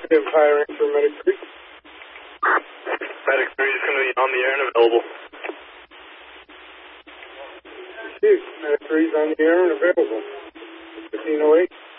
Negative, higher rank for Medic 3. Medic 3 is going to be on the air and available. Chief, Medic 3 is on the air and available. 1508.